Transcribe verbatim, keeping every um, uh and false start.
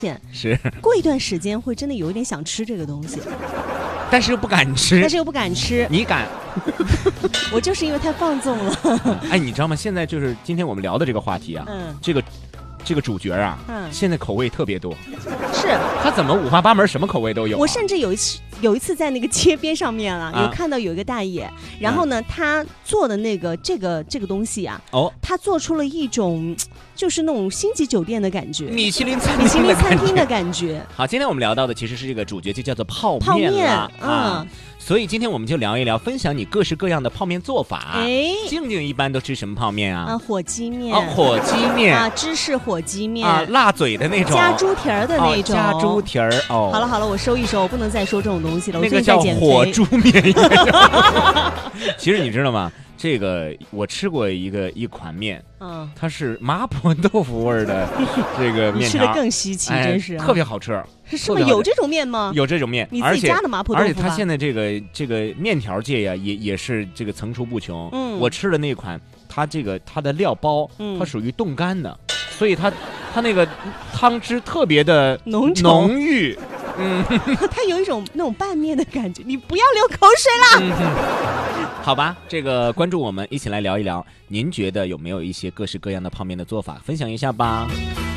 是过一段时间会真的有一点想吃这个东西， 但是又不敢吃， 但是又不敢吃。 你敢？ 我就是因为太放纵了。 哎，你知道吗？现在就是今天我们聊的这个话题啊，嗯，这个这个主角啊，嗯，现在口味特别多。 是他怎么五花八门，什么口味都有、啊？ 我甚至有一次有一次在那个街边上面啊，有看到有一个大爷，然后呢，嗯、他做的那个这个这个东西啊，哦，他做出了一种就是那种星级酒店的感觉， 米其林餐米其林餐厅的感觉。 好，今天我们聊到的其实是这个主角，就叫做泡面了。泡面，嗯。啊，所以今天我们就聊一聊，分享你各式各样的泡面做法。哎，静静一般都吃什么泡面啊？ 啊，火鸡面。 啊，火鸡面啊，芝士火鸡面啊，辣嘴的那种， 加猪蹄儿的那种， 哦、加猪蹄儿。哦， 好了好了，我收一收，我不能再说这种东西了。 那个叫火猪面。其实你知道吗？这个我吃过一个一款面，嗯，它是麻婆豆腐味的这个面条， 你吃的更稀奇， 哎、 真是、啊、 特别好吃。 是吗？有这种面吗？ 有这种面， 你自己家的麻婆豆腐吧。 而且它现在这个这个面条界呀，也也是这个层出不穷。嗯，我吃的那款，它这个它的料包，嗯、它属于冻干的，所以它它那个汤汁特别的浓浓郁。 嗯，它有一种那种拌面的感觉，你不要流口水啦。 嗯、好吧，这个关注我们，一起来聊一聊，您觉得有没有一些各式各样的泡面的做法，分享一下吧。